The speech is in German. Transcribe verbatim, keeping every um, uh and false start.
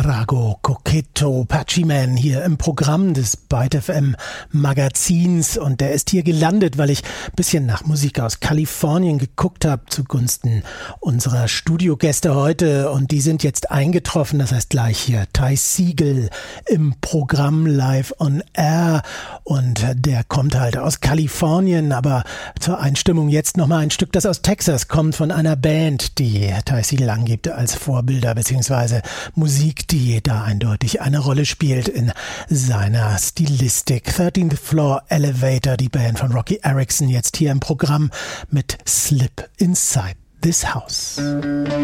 Trago Coquetto Pachiman hier im Programm des Byte F M Magazins, und der ist hier gelandet, weil ich ein bisschen nach Musik aus Kalifornien geguckt habe zugunsten unserer Studiogäste heute, und die sind jetzt eingetroffen. Das heißt gleich hier Ty Segall im Programm Live on Air, und der kommt halt aus Kalifornien, aber zur Einstimmung jetzt nochmal ein Stück, das aus Texas kommt, von einer Band, die Ty Segall angibt als Vorbilder beziehungsweise Musik, die da eindeutig eine Rolle spielt in seiner Stilistik. thirteenth Floor Elevator, die Band von Rocky Erickson, jetzt hier im Programm mit Slip Inside This House.